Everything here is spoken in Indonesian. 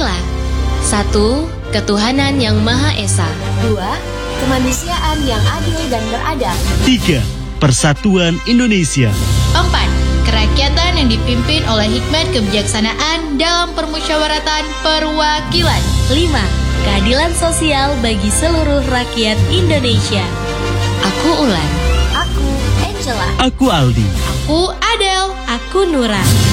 Pancasila. 1. Ketuhanan yang Maha Esa. 2. Kemanusiaan yang adil dan beradab. 3. Persatuan Indonesia. 4. Kerakyatan yang dipimpin oleh hikmat kebijaksanaan dalam permusyawaratan perwakilan. 5. Keadilan sosial bagi seluruh rakyat Indonesia. Aku Ulan. Aku Angela. Aku Aldi. Aku Adel. Aku Nura.